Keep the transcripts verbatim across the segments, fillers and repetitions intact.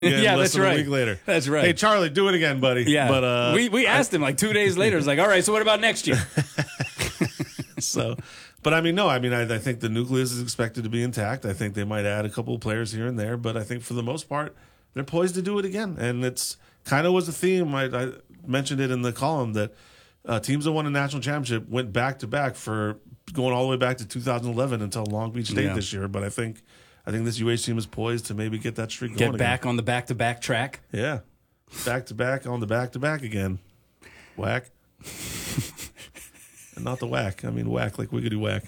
yeah, less that's than right. A week later. That's right. Hey, Charlie, do it again, buddy. Yeah. But uh, we we asked him like two days later. It's like, all right, so what about next year? so, but I mean, no, I mean, I, I think the nucleus is expected to be intact. I think they might add a couple of players here and there, but I think for the most part, they're poised to do it again. And it's kind of was a theme. I, I mentioned it in the column that uh, teams that won a national championship went back to back for going all the way back to two thousand eleven until Long Beach State Yeah. this year. But I think I think this U H team is poised to maybe get that streak Get going back again. on the back-to-back track. Yeah. Back to back on the back to back again. Whack. And not the whack. I mean whack like wiggity whack.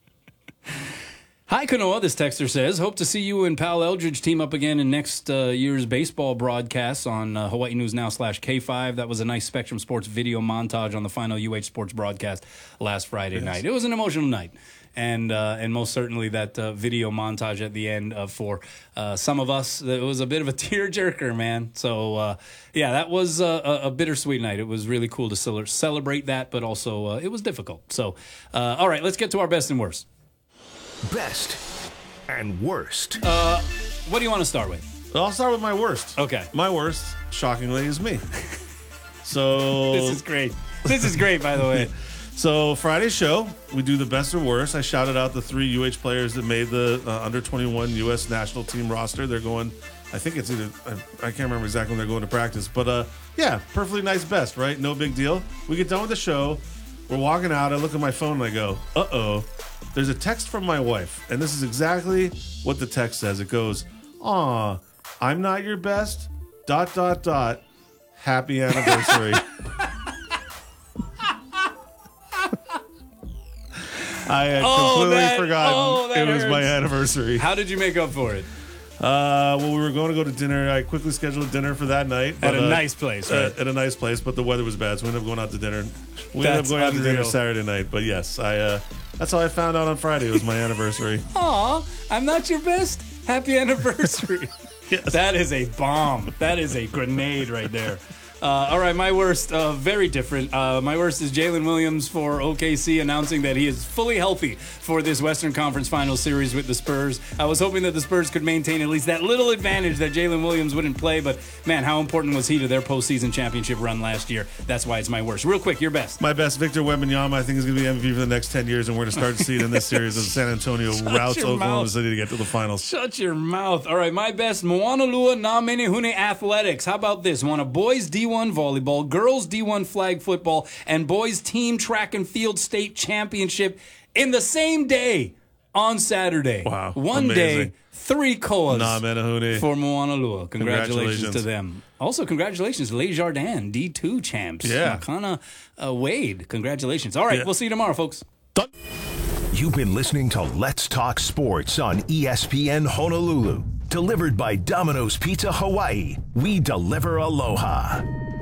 Hi, Kanoa, this texter says, hope to see you and Pal Eldridge team up again in next uh, year's baseball broadcasts on uh, Hawaii News Now slash K five. That was a nice Spectrum Sports video montage on the final U H Sports broadcast last Friday Yes. night. It was an emotional night. And uh, and most certainly that uh, video montage at the end uh, for uh, some of us, it was a bit of a tearjerker, man. So, uh, yeah, that was uh, a, a bittersweet night. It was really cool to cel- celebrate that, but also uh, it was difficult. So, uh, all right, let's get to our best and worst. Best and worst. Uh, what do you want to start with? Well, I'll start with my worst. Okay. My worst, shockingly, is me. So This is great. This is great, by the way. So Friday's show, we do the best or worst. I shouted out the three U H players that made the uh, under twenty-one U S national team roster. They're going, I think it's either, I, I can't remember exactly when they're going to practice, but uh, yeah, perfectly nice best, right? No big deal. We get done with the show. We're walking out. I look at my phone and I go, uh-oh. There's a text from my wife, and this is exactly what the text says. It goes, aw, I'm not your best, dot, dot, dot, happy anniversary. I had Oh, completely that- forgotten oh, that it was my hurts. anniversary. How did you make up for it? Uh, well, we were going to go to dinner. I quickly scheduled dinner for that night. At but, a uh, nice place, right? At, at a nice place, but the weather was bad, so we ended up going out to dinner. We ended That's up going out to dinner unreal. Saturday night. But yes, I. Uh, that's how I found out on Friday. It was my anniversary. Aw, I'm not your best. Happy anniversary. Yes. That is a bomb. That is a grenade right there. Uh, all right, my worst, uh, very different. Uh, my worst is Jalen Williams for O K C announcing that he is fully healthy for this Western Conference Final Series with the Spurs. I was hoping that the Spurs could maintain at least that little advantage that Jalen Williams wouldn't play, but man, how important was he to their postseason championship run last year? That's why it's my worst. Real quick, your best. My best, Victor Wembanyama, I think is going to be M V P for the next ten years, and we're going to start to see it in this series as San Antonio routes your Oklahoma mouth. City to get to the finals. Shut your mouth. All right, my best, Moanalua Na Menehune Athletics. How about this? Won a boys D one volleyball, girls D one flag football, and boys team track and field state championship in the same day on Saturday. Wow, One amazing. day, three koas Nah, Menehune. for Moanalua. Congratulations, Congratulations. to them. Also, congratulations, Les Jardins, D two champs. Yeah. Makana uh, Wade. Congratulations. All right, Yeah. we'll see you tomorrow, folks. You've been listening to Let's Talk Sports on E S P N Honolulu. Delivered by Domino's Pizza Hawaii. We deliver aloha.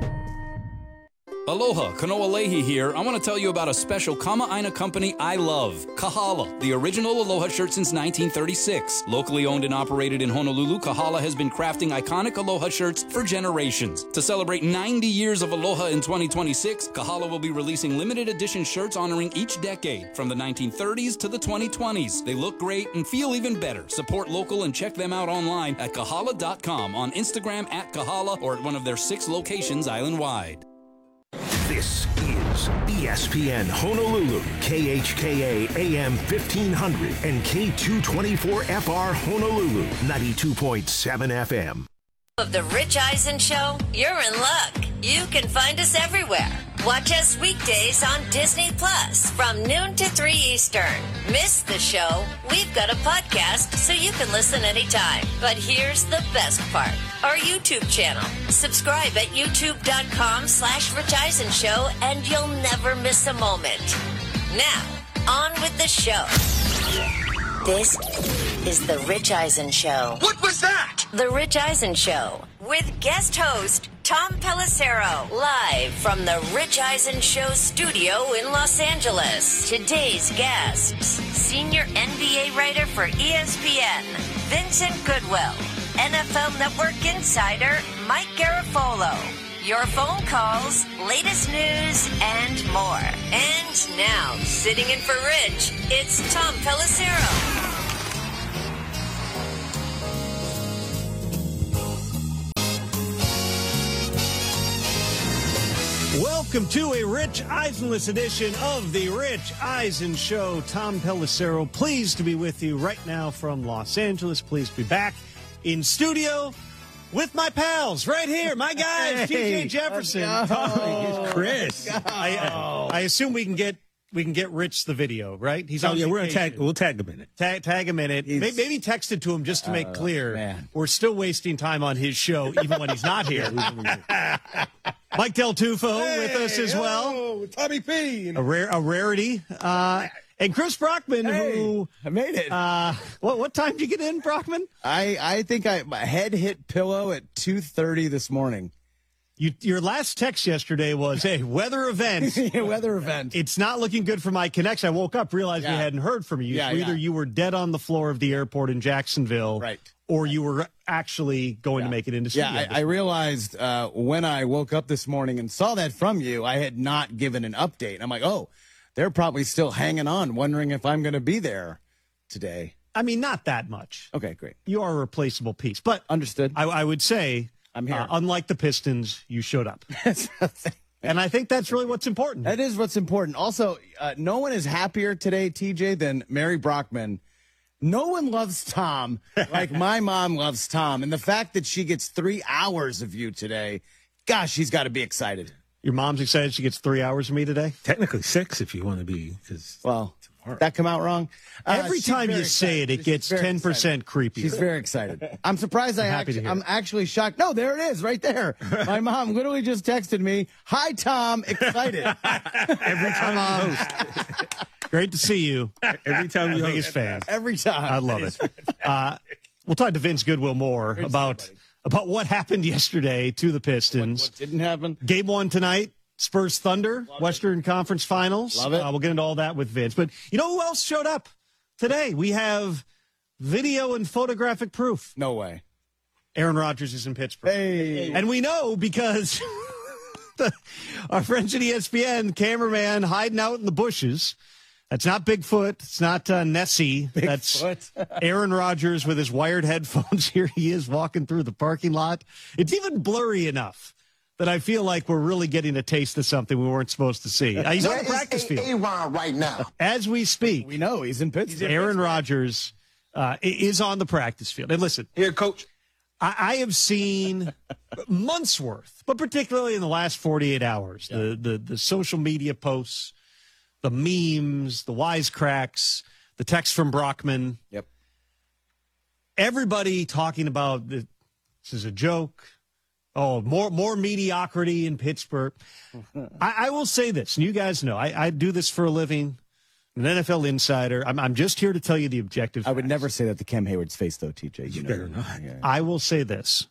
Aloha, Kanoa Leahy here. I want to tell you about a special Kama'aina company I love, Kahala, the original Aloha shirt since nineteen thirty-six. Locally owned and operated in Honolulu, Kahala has been crafting iconic Aloha shirts for generations. To celebrate ninety years of Aloha in twenty twenty-six, Kahala will be releasing limited edition shirts honoring each decade, from the nineteen thirties to the twenty twenties. They look great and feel even better. Support local and check them out online at kahala dot com, on Instagram at Kahala, or at one of their six locations island-wide. This is E S P N Honolulu, K H K A A M fifteen hundred and K two twenty-four F R Honolulu, ninety-two point seven F M. Of the Rich Eisen Show, you're in luck. You can find us everywhere. Watch us weekdays on Disney Plus from noon to three Eastern. Miss the show? We've got a podcast so you can listen anytime. But here's the best part. Our YouTube channel. Subscribe at youtube.com slash Rich Eisen Show and you'll never miss a moment. Now, on with the show. This is The Rich Eisen Show. What was that? The Rich Eisen Show with guest host Tom Pelissero, live from the Rich Eisen Show studio in Los Angeles. Today's guests, senior N B A writer for E S P N, Vincent Goodwill, N F L Network insider Mike Garafolo, your phone calls, latest news, and more. And now, sitting in for Rich, it's Tom Pelissero. Welcome to a Rich Eisenless edition of the Rich Eisen Show. Tom Pelissero, pleased to be with you right now from Los Angeles. Pleased to be back in studio with my pals right here, my guys, T J Jefferson, oh, Chris. I, I assume we can get we can get Rich the video, right? He's oh, on yeah, vacation. we're gonna tag. We'll tag him in it. Tag, tag him in it. He's, maybe, maybe texted to him just to make uh, clear man. we're still wasting time on his show, even when he's not here. Mike Del Tufo hey, with us as well. Oh, Tommy P. A rare, a rarity. Uh, and Chris Brockman, hey, who I made it. Uh, what what time did you get in, Brockman? I I think I my head hit pillow at two thirty this morning. You, your last text yesterday was, "Hey, weather event. yeah, weather event. It's not looking good for my connection." I woke up, realized yeah. we hadn't heard from you. Yeah, so either yeah. you were dead on the floor of the airport in Jacksonville, right, or you were actually going yeah. to make it into yeah. studio. I, I realized uh, when I woke up this morning and saw that from you, I had not given an update. I'm like, oh, they're probably still hanging on, wondering if I'm going to be there today. I mean, not that much. Okay, great. You are a replaceable piece, but understood. I, I would say. I'm here. Uh, unlike the Pistons, you showed up. And I think that's really what's important. That is what's important. Also, uh, no one is happier today, T J, than Mary Brockman. No one loves Tom like my mom loves Tom. And the fact that she gets three hours of you today, gosh, she's got to be excited. Your mom's excited she gets three hours of me today? Technically six if you want to be. Cause well, tomorrow. That come out wrong? Uh, Every time you say it, it gets ten percent creepy. She's very excited. I'm surprised I I'm actually, I'm actually shocked. No, there it is right there. My mom literally just texted me, "Hi, Tom, excited." Every time I host. Great to see you. Every time you biggest fan. Every time. I love it. Uh, we'll talk to Vince Goodwill more Vince about, somebody. about what happened yesterday to the Pistons. What, what didn't happen? Game one tonight. Spurs Thunder, Love Western it. Conference Finals. Love it. Uh, we'll get into all that with Vince. But you know who else showed up today? We have video and photographic proof. No way. Aaron Rodgers is in Pittsburgh. Hey. And we know because the, our friends at E S P N, cameraman hiding out in the bushes. That's not Bigfoot. It's not uh, Nessie. Bigfoot. That's Aaron Rodgers with his wired headphones. Here he is walking through the parking lot. It's even blurry enough that I feel like we're really getting a taste of something we weren't supposed to see. Uh, he's on the practice field. A-Ron right now. As we speak. We know he's in Pittsburgh. Aaron Rodgers uh, is on the practice field. And listen. Here, Coach. I, I have seen months worth, but particularly in the last forty-eight hours, yeah. the, the, the social media posts, the memes, the wisecracks, the text from Brockman. Yep. Everybody talking about the, this is a joke. Oh, more more mediocrity in Pittsburgh. I, I will say this, and you guys know, I, I do this for a living. I'm an N F L insider. I'm, I'm just here to tell you the objective I would facts. never say that to Cam Hayward's face, though, T J. You, you know. better not. Yeah. I will say this.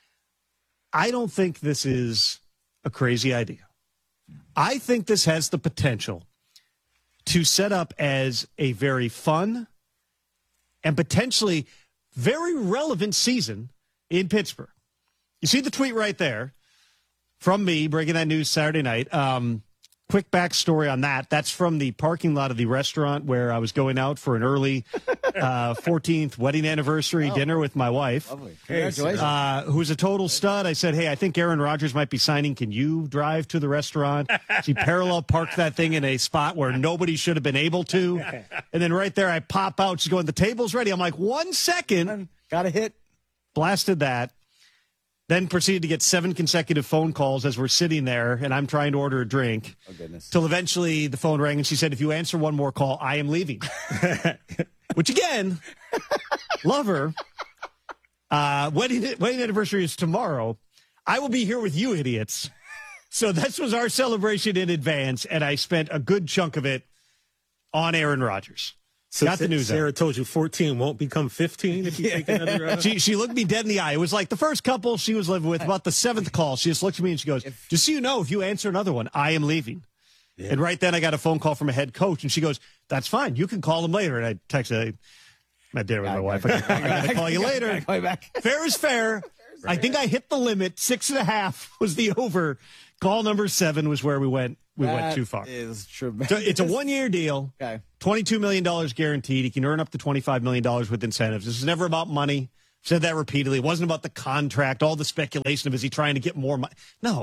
I don't think this is a crazy idea. I think this has the potential to set up as a very fun and potentially very relevant season in Pittsburgh. You see the tweet right there from me breaking that news Saturday night. Um, quick backstory on that. That's from the parking lot of the restaurant where I was going out for an early uh, fourteenth wedding anniversary oh. dinner with my wife. Lovely. Congratulations. Uh, who's a total stud. I said, hey, I think Aaron Rodgers might be signing. Can you drive to the restaurant? She parallel parked that thing in a spot where nobody should have been able to. And then right there, I pop out. She's going, the table's ready. I'm like, one second. Got a hit. Blasted that. Then proceeded to get seven consecutive phone calls as we're sitting there, and I'm trying to order a drink. Oh, goodness. Till eventually the phone rang, and she said, if you answer one more call, I am leaving. Which, again, love her. Uh, wedding, wedding anniversary is tomorrow. I will be here with you idiots. So this was our celebration in advance, and I spent a good chunk of it on Aaron Rodgers. So Got the news Sarah out. told you fourteen won't become fifteen if you take another round. She, she looked me dead in the eye. It was like the first couple she was living with. About the seventh call, she just looked at me and she goes, if, just so you know, if you answer another one, I am leaving. Yeah. And right then I got a phone call from a head coach, and she goes, that's fine. You can call him later. And I texted, I'm at dinner with my wife. I got to call you later. Call you back. Fair is fair. I think I hit the limit. Six and a half was the over. Call number seven was where we went. We that went too far. Is tremendous. So it's a one-year deal. Okay. twenty-two million dollars guaranteed. He can earn up to twenty-five million dollars with incentives. This is never about money. Said that repeatedly. It wasn't about the contract, all the speculation of is he trying to get more money. No.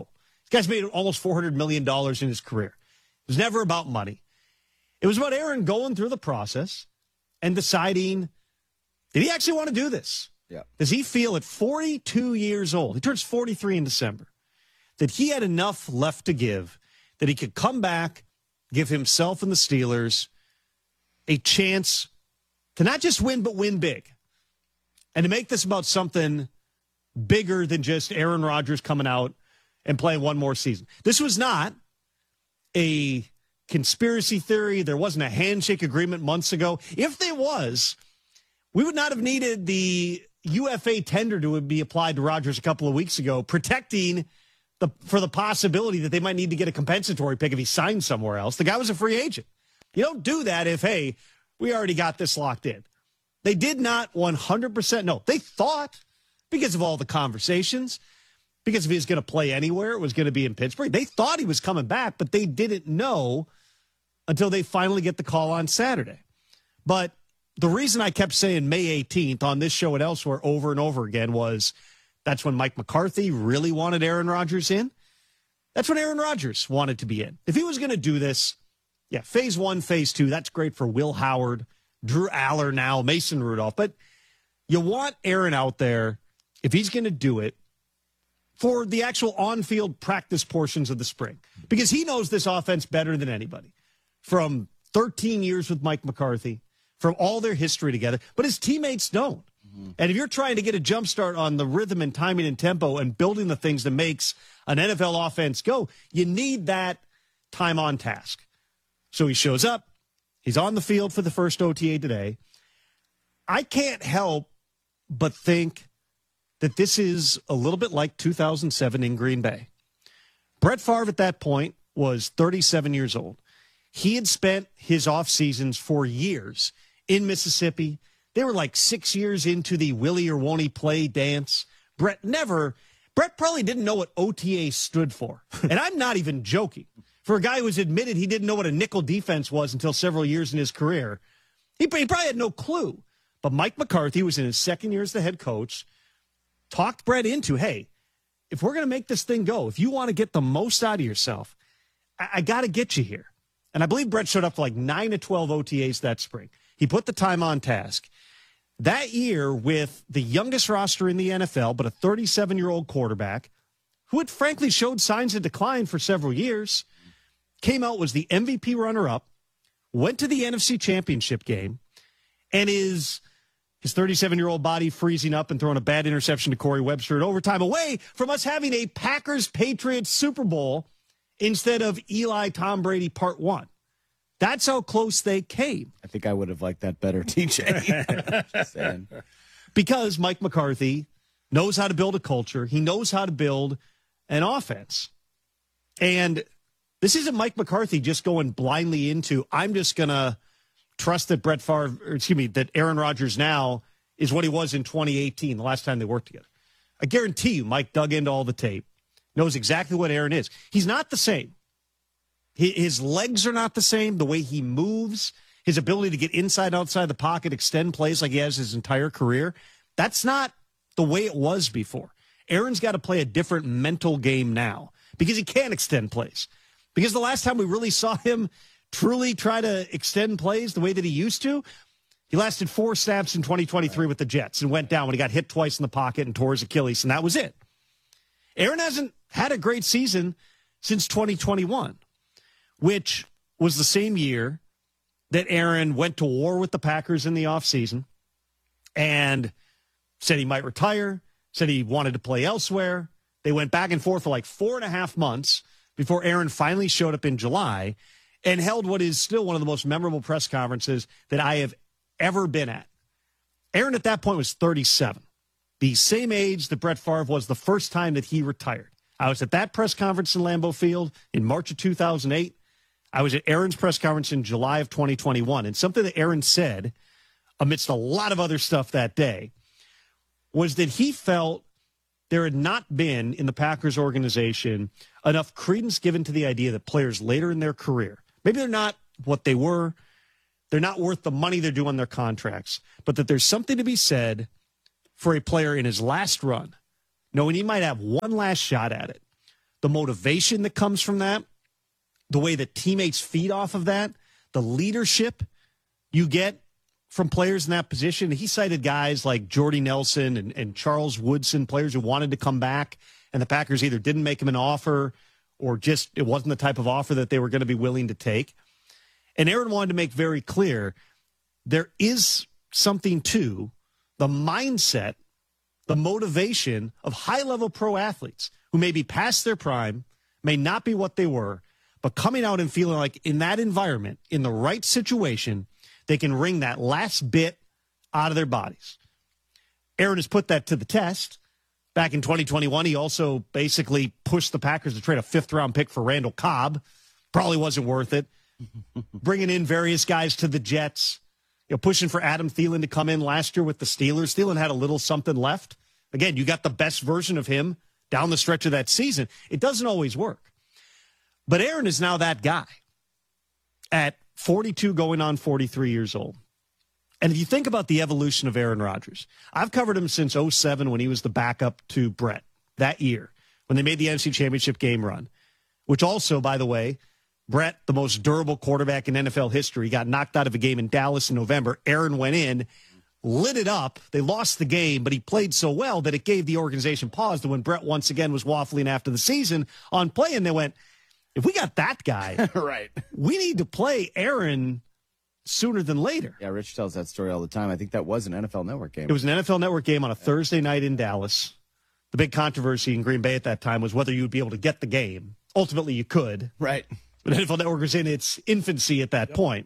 This guy's made almost four hundred million dollars in his career. It was never about money. It was about Aaron going through the process and deciding, did he actually want to do this? Yeah. Does he feel at forty-two years old, he turns forty-three in December, that he had enough left to give, that he could come back, give himself and the Steelers a chance to not just win, but win big. And to make this about something bigger than just Aaron Rodgers coming out and playing one more season. This was not a conspiracy theory. There wasn't a handshake agreement months ago. If there was, we would not have needed the U F A tender to be applied to Rodgers a couple of weeks ago, protecting the for the possibility that they might need to get a compensatory pick if he signed somewhere else. The guy was a free agent. You don't do that if, hey, we already got this locked in. They did not one hundred percent know. They thought, because of all the conversations, because if he was going to play anywhere, it was going to be in Pittsburgh. They thought he was coming back, but they didn't know until they finally get the call on Saturday. But the reason I kept saying May eighteenth on this show and elsewhere over and over again was that's when Mike McCarthy really wanted Aaron Rodgers in. That's when Aaron Rodgers wanted to be in. If he was going to do this, yeah, phase one, phase two, that's great for Will Howard, Drew Aller now, Mason Rudolph. But you want Aaron out there, if he's going to do it, for the actual on-field practice portions of the spring. Because he knows this offense better than anybody. From thirteen years with Mike McCarthy, from all their history together. But his teammates don't. Mm-hmm. And if you're trying to get a jump start on the rhythm and timing and tempo and building the things that makes an N F L offense go, you need that time on task. So he shows up. He's on the field for the first O T A today. I can't help but think that this is a little bit like two thousand seven in Green Bay. Brett Favre at that point was thirty-seven years old. He had spent his off seasons for years in Mississippi. They were like six years into the will he or won't he play dance. Brett never, Brett probably didn't know what O T A stood for. And I'm not even joking. For a guy who was admitted he didn't know what a nickel defense was until several years in his career, he, he probably had no clue. But Mike McCarthy was in his second year as the head coach, talked Brett into, hey, if we're going to make this thing go, if you want to get the most out of yourself, I, I got to get you here. And I believe Brett showed up for like nine to twelve O T As that spring. He put the time on task. That year, with the youngest roster in the N F L, but a thirty-seven-year-old quarterback, who had frankly showed signs of decline for several years, came out, was the M V P runner-up, went to the N F C Championship game, and is his thirty-seven-year-old body freezing up and throwing a bad interception to Corey Webster in overtime, away from us having a Packers-Patriots Super Bowl instead of Eli Tom Brady Part One. That's how close they came. I think I would have liked that better, T J. Just saying. Because Mike McCarthy knows how to build a culture. He knows how to build an offense. And this isn't Mike McCarthy just going blindly into, I'm just going to trust that Brett Favre, or excuse me, that Aaron Rodgers now is what he was in twenty eighteen, the last time they worked together. I guarantee you, Mike dug into all the tape, knows exactly what Aaron is. He's not the same. His legs are not the same. The way he moves, his ability to get inside, outside the pocket, extend plays like he has his entire career, that's not the way it was before. Aaron's got to play a different mental game now because he can't extend plays. Because the last time we really saw him truly try to extend plays the way that he used to, he lasted four snaps in twenty twenty-three with the Jets and went down when he got hit twice in the pocket and tore his Achilles, and that was it. Aaron hasn't had a great season since twenty twenty-one, which was the same year that Aaron went to war with the Packers in the offseason and said he might retire, said he wanted to play elsewhere. They went back and forth for like four and a half months before Aaron finally showed up in July and held what is still one of the most memorable press conferences that I have ever been at. Aaron at that point was thirty-seven, the same age that Brett Favre was the first time that he retired. I was at that press conference in Lambeau Field in March of two thousand eight. I was at Aaron's press conference in July of twenty twenty-one. And something that Aaron said, amidst a lot of other stuff that day, was that he felt there had not been in the Packers organization enough credence given to the idea that players later in their career, maybe they're not what they were, they're not worth the money they're due on their contracts, but that there's something to be said for a player in his last run, knowing he might have one last shot at it, the motivation that comes from that, the way that teammates feed off of that, the leadership you get from players in that position. He cited guys like Jordy Nelson and, and Charles Woodson, players who wanted to come back, and the Packers either didn't make him an offer or just it wasn't the type of offer that they were going to be willing to take. And Aaron wanted to make very clear there is something to the mindset, the motivation of high-level pro athletes who may be past their prime, may not be what they were, but coming out and feeling like in that environment, in the right situation, they can wring that last bit out of their bodies. Aaron has put that to the test. Back in twenty twenty-one, he also basically pushed the Packers to trade a fifth-round pick for Randall Cobb. Probably wasn't worth it. Bringing in various guys to the Jets. You know, pushing for Adam Thielen to come in last year with the Steelers. Thielen had a little something left. Again, you got the best version of him down the stretch of that season. It doesn't always work. But Aaron is now that guy at forty-two going on forty-three years old. And if you think about the evolution of Aaron Rodgers, I've covered him since oh seven when he was the backup to Brett that year when they made the N F C Championship game run, which also, by the way, Brett, the most durable quarterback in N F L history, got knocked out of a game in Dallas in November. Aaron went in, lit it up. They lost the game, but he played so well that it gave the organization pause. And when Brett once again was waffling after the season on playing, they went, if we got that guy, right, we need to play Aaron sooner than later. Yeah, Rich tells that story all the time. I think that was an N F L Network game. It was an N F L Network game on a Thursday night in Dallas. The big controversy in Green Bay at that time was whether you would be able to get the game. Ultimately, you could. Right. But N F L Network was in its infancy at that yep. point.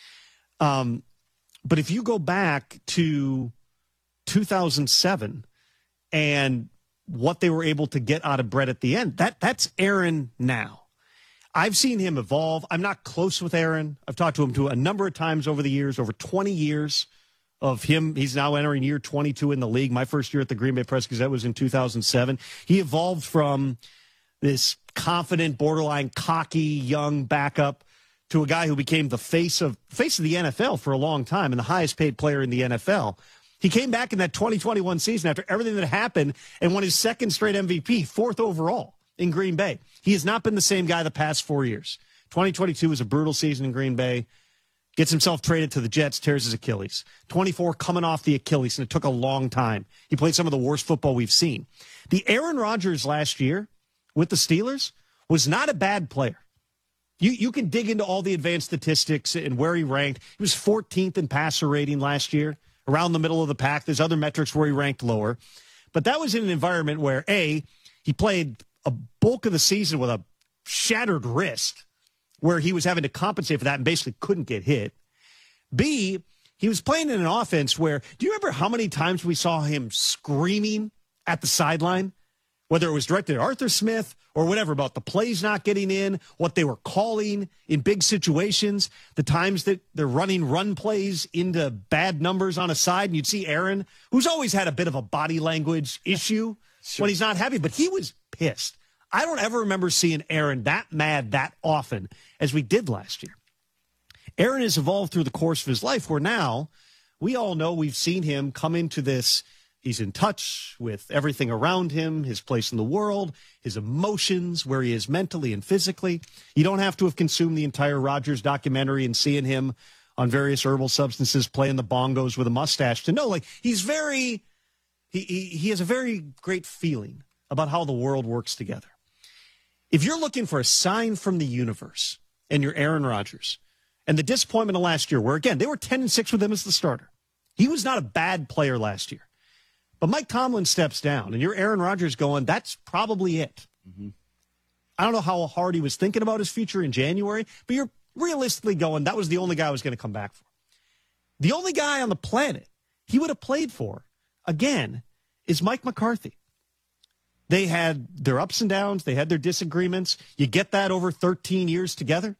Um, but if you go back to two thousand seven and what they were able to get out of Brett at the end, that that's Aaron now. I've seen him evolve. I'm not close with Aaron. I've talked to him to a number of times over the years, over twenty years of him. He's now entering year twenty-two in the league. My first year at the Green Bay Press-Gazette was in two thousand seven. He evolved from this confident, borderline cocky, young backup to a guy who became the face of face of the N F L for a long time and the highest paid player in the N F L. He came back in that twenty twenty-one season after everything that happened and won his second straight M V P, fourth overall in Green Bay. He has not been the same guy the past four years. twenty twenty-two was a brutal season in Green Bay. Gets himself traded to the Jets, tears his Achilles. twenty-four coming off the Achilles, and it took a long time. He played some of the worst football we've seen. The Aaron Rodgers last year with the Steelers was not a bad player. You you can dig into all the advanced statistics and where he ranked. He was fourteenth in passer rating last year, around the middle of the pack. There's other metrics where he ranked lower. But that was in an environment where, A, he played a bulk of the season with a shattered wrist where he was having to compensate for that and basically couldn't get hit. B, he was playing in an offense where, do you remember how many times we saw him screaming at the sideline? Whether it was directed at Arthur Smith or whatever, about the plays not getting in, what they were calling in big situations, the times that they're running run plays into bad numbers on a side, and you'd see Aaron, who's always had a bit of a body language issue sure. when he's not happy, but he was pissed. I don't ever remember seeing Aaron that mad that often as we did last year. Aaron has evolved through the course of his life where now we all know we've seen him come into this. He's in touch with everything around him, his place in the world, his emotions, where he is mentally and physically. You don't have to have consumed the entire Rodgers documentary and seeing him on various herbal substances playing the bongos with a mustache to know, like, he's very, he, he, he has a very great feeling about how the world works together. If you're looking for a sign from the universe and you're Aaron Rodgers and the disappointment of last year, where, again, they were ten and six with him as the starter. He was not a bad player last year. But Mike Tomlin steps down, and you're Aaron Rodgers going, that's probably it. Mm-hmm. I don't know how hard he was thinking about his future in January, but you're realistically going, that was the only guy I was going to come back for. The only guy on the planet he would have played for, again, is Mike McCarthy. They had their ups and downs. They had their disagreements. You get that over thirteen years together.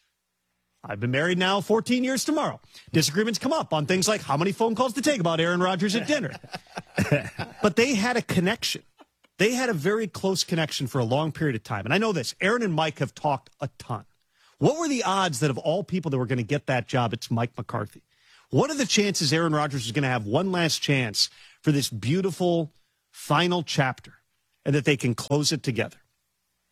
I've been married now fourteen years tomorrow. Disagreements come up on things like how many phone calls to take about Aaron Rodgers at dinner. But they had a connection. They had a very close connection for a long period of time. And I know this. Aaron and Mike have talked a ton. What were the odds that of all people that were going to get that job, it's Mike McCarthy? What are the chances Aaron Rodgers is going to have one last chance for this beautiful final chapter and that they can close it together?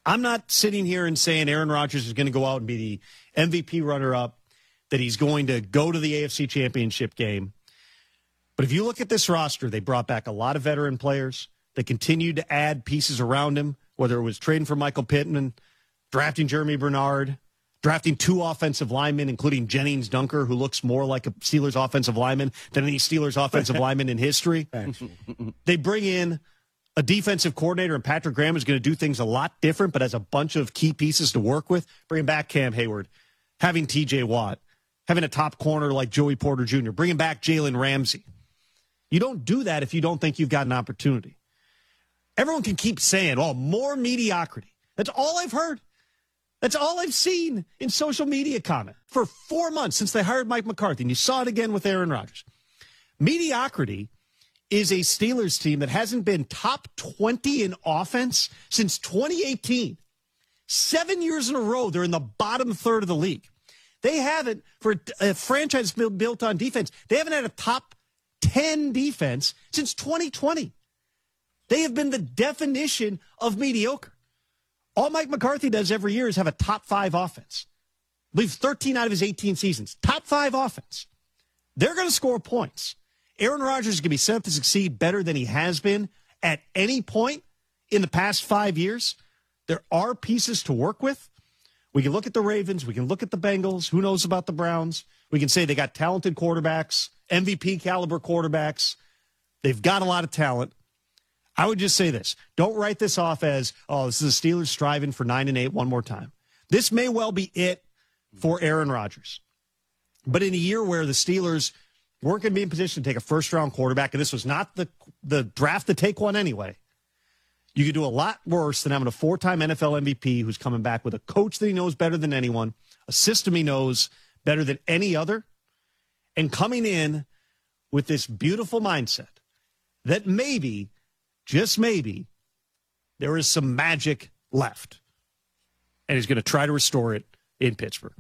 I'm not sitting here and saying Aaron Rodgers is going to go out and be the M V P runner-up, that he's going to go to the A F C Championship game. But if you look at this roster, they brought back a lot of veteran players. They continued to add pieces around him, whether it was trading for Michael Pittman, drafting Jeremy Bernard, drafting two offensive linemen, including Jennings Dunker, who looks more like a Steelers offensive lineman than any Steelers offensive lineman in history. They bring in a defensive coordinator, and Patrick Graham is going to do things a lot different, but has a bunch of key pieces to work with. Bringing back Cam Hayward, having T J Watt, having a top corner like Joey Porter Junior, bringing back Jalen Ramsey. You don't do that if you don't think you've got an opportunity. Everyone can keep saying, oh, more mediocrity. That's all I've heard. That's all I've seen in social media comment for four months since they hired Mike McCarthy, and you saw it again with Aaron Rodgers. Mediocrity is a Steelers team that hasn't been top twenty in offense since twenty eighteen. Seven years in a row, they're in the bottom third of the league. They haven't, for a franchise built on defense, they haven't had a top ten defense since twenty twenty. They have been the definition of mediocre. All Mike McCarthy does every year is have a top five offense. I believe thirteen out of his eighteen seasons. Top five offense. They're going to score points. Aaron Rodgers is going to be set up to succeed better than he has been at any point in the past five years. There are pieces to work with. We can look at the Ravens. We can look at the Bengals. Who knows about the Browns? We can say they got talented quarterbacks, M V P caliber quarterbacks. They've got a lot of talent. I would just say this. Don't write this off as, oh, this is the Steelers striving for nine and eight one more time. This may well be it for Aaron Rodgers. But in a year where the Steelers weren't going to be in position to take a first-round quarterback, and this was not the, the draft to take one anyway, you could do a lot worse than having a four-time N F L M V P who's coming back with a coach that he knows better than anyone, a system he knows better than any other, and coming in with this beautiful mindset that maybe, just maybe, there is some magic left. And he's going to try to restore it in Pittsburgh.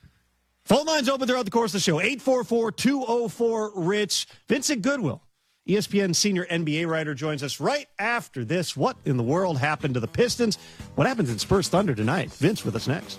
Phone lines open throughout the course of the show. eight four four, two oh four, RICH. Vincent Goodwill, E S P N senior N B A writer, joins us right after this. What in the world happened to the Pistons? What happens in Spurs Thunder tonight? Vince with us next.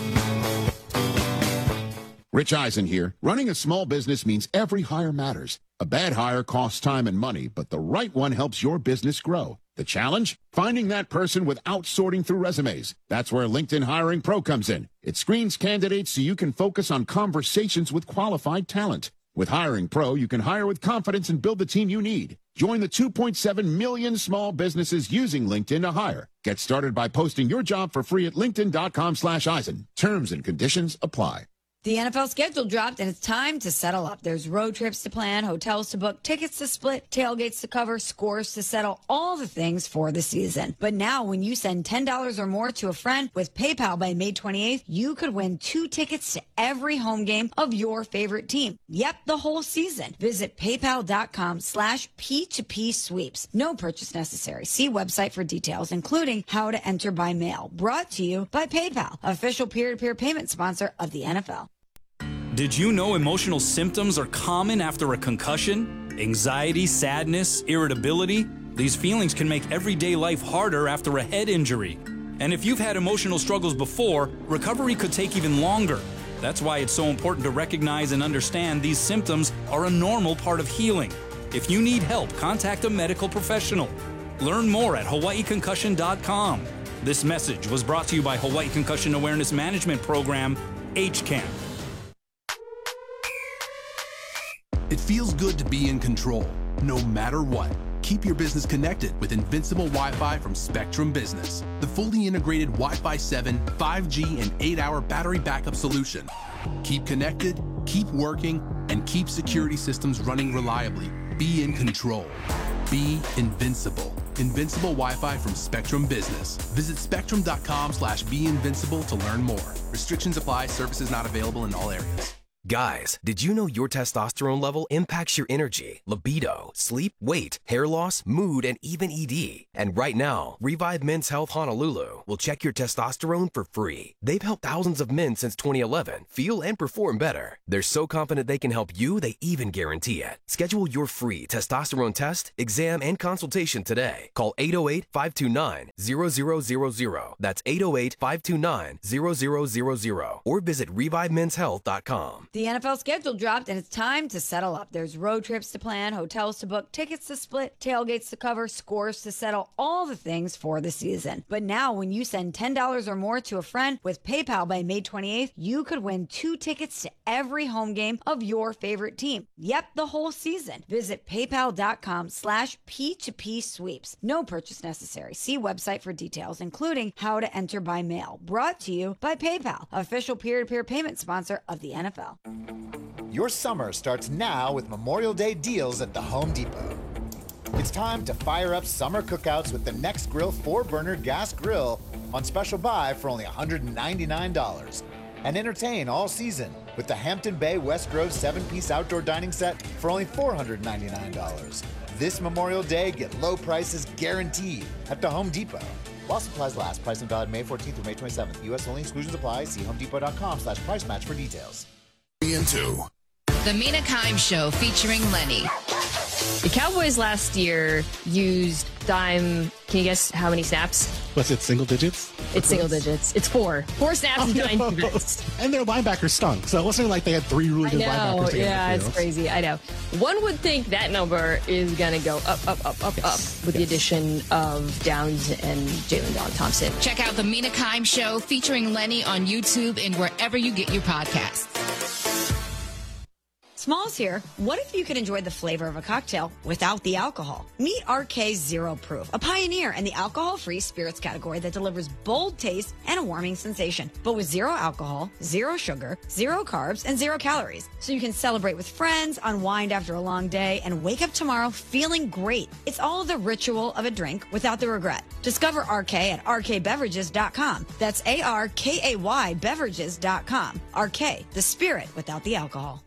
Rich Eisen here. Running a small business means every hire matters. A bad hire costs time and money, but the right one helps your business grow. The challenge? Finding that person without sorting through resumes. That's where LinkedIn Hiring Pro comes in. It screens candidates so you can focus on conversations with qualified talent. With Hiring Pro, you can hire with confidence and build the team you need. Join the two point seven million small businesses using LinkedIn to hire. Get started by posting your job for free at linkedin.com slash Eisen. Terms and conditions apply. The N F L schedule dropped, and it's time to settle up. There's road trips to plan, hotels to book, tickets to split, tailgates to cover, scores to settle, all the things for the season. But now, when you send ten dollars or more to a friend with PayPal by May twenty-eighth, you could win two tickets to every home game of your favorite team. Yep, the whole season. Visit paypal.com slash P2P sweeps. No purchase necessary. See website for details, including how to enter by mail. Brought to you by PayPal, official peer-to-peer payment sponsor of the N F L. Did you know emotional symptoms are common after a concussion? Anxiety, sadness, irritability? These feelings can make everyday life harder after a head injury. And if you've had emotional struggles before, recovery could take even longer. That's why it's so important to recognize and understand these symptoms are a normal part of healing. If you need help, contact a medical professional. Learn more at hawaii concussion dot com. This message was brought to you by Hawaii Concussion Awareness Management Program, H C A M. It feels good to be in control, no matter what. Keep your business connected with Invincible Wi-Fi from Spectrum Business, the fully integrated Wi-Fi seven, five G, and eight hour battery backup solution. Keep connected, keep working, and keep security systems running reliably. Be in control. Be invincible. Invincible Wi-Fi from Spectrum Business. Visit spectrum.com slash be invincible to learn more. Restrictions apply. Services not available in all areas. Guys, did you know your testosterone level impacts your energy, libido, sleep, weight, hair loss, mood, and even E D? And right now, Revive Men's Health Honolulu will check your testosterone for free. They've helped thousands of men since twenty eleven feel and perform better. They're so confident they can help you, they even guarantee it. Schedule your free testosterone test, exam, and consultation today. Call eight oh eight, five two nine, zero zero zero zero. That's eight oh eight, five two nine, zero zero zero zero. Or visit revive men's health dot com. The N F L schedule dropped, and it's time to settle up. There's road trips to plan, hotels to book, tickets to split, tailgates to cover, scores to settle, all the things for the season. But now, when you send ten dollars or more to a friend with PayPal by May twenty-eighth, you could win two tickets to every home game of your favorite team. Yep, the whole season. Visit paypal.com slash P2P sweeps. No purchase necessary. See website for details, including how to enter by mail. Brought to you by PayPal, official peer-to-peer payment sponsor of the N F L. Your summer starts now with Memorial Day deals at the Home Depot. It's time to fire up summer cookouts with the Next Grill four-burner gas grill on special buy for only one hundred ninety-nine dollars. And entertain all season with the Hampton Bay West Grove seven-piece outdoor dining set for only four hundred ninety-nine dollars. This Memorial Day, get low prices guaranteed at the Home Depot. While supplies last, pricing valid May fourteenth through May twenty-seventh. U S only, exclusions apply. See homedepot.com slash price match for details. Into the Mina Kimes Show featuring Lenny. The Cowboys last year used dime. Can you guess how many snaps? Was it single digits? It's single digits. It's four. Four snaps and nine minutes. And their linebackers stunk. So it wasn't like they had three really good I know, linebackers. Yeah, it's crazy. I know. One would think that number is going to go up, up, up, up, yes. up with yes. the addition of Downs and Jalen Don Thompson. Check out the Mina Kimes Show featuring Lenny on YouTube and wherever you get your podcasts. Smalls here. What if you could enjoy the flavor of a cocktail without the alcohol? Meet R K Zero Proof, a pioneer in the alcohol-free spirits category that delivers bold taste and a warming sensation, but with zero alcohol, zero sugar, zero carbs, and zero calories. So you can celebrate with friends, unwind after a long day, and wake up tomorrow feeling great. It's all the ritual of a drink without the regret. Discover R K at R K beverages dot com. That's A R K A Y beverages dot com. R K, the spirit without the alcohol.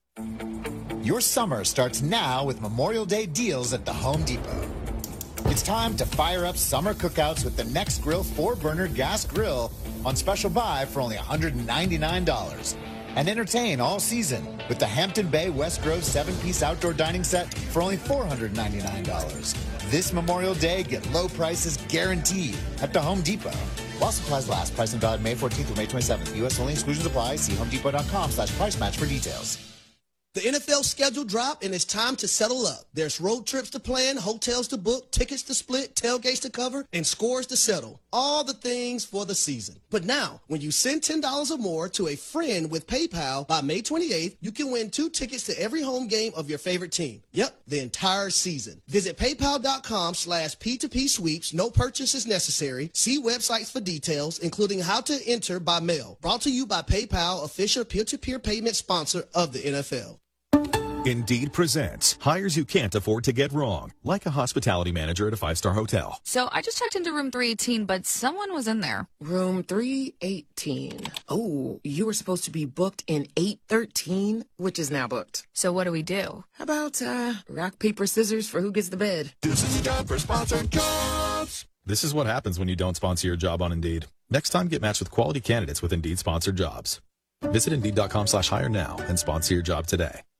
Your summer starts now with Memorial Day deals at the Home Depot. It's time to fire up summer cookouts with the Next Grill four-burner gas grill on special buy for only one hundred ninety-nine dollars. And entertain all season with the Hampton Bay West Grove seven-piece outdoor dining set for only four hundred ninety-nine dollars. This Memorial Day, get low prices guaranteed at the Home Depot. While supplies last, pricing valid May fourteenth through May twenty-seventh. U S only, exclusions apply. See homedepot.com slash price match for details. The N F L schedule dropped, and it's time to settle up. There's road trips to plan, hotels to book, tickets to split, tailgates to cover, and scores to settle. All the things for the season. But now, when you send ten dollars or more to a friend with PayPal by May twenty-eighth, you can win two tickets to every home game of your favorite team. Yep, the entire season. Visit paypal.com slash P2P sweeps. No purchase is necessary. See websites for details, including how to enter by mail. Brought to you by PayPal, official peer-to-peer payment sponsor of the N F L. Indeed presents hires you can't afford to get wrong, like a hospitality manager at a five-star hotel. So I just checked into room three eighteen, but someone was in there. Room three eighteen. Oh, you were supposed to be booked in eight thirteen, which is now booked. So what do we do? How about uh, rock, paper, scissors for who gets the bed? This is a job for sponsored jobs. This is what happens when you don't sponsor your job on Indeed. Next time, get matched with quality candidates with Indeed sponsored jobs. Visit Indeed.com slash hire now and sponsor your job today.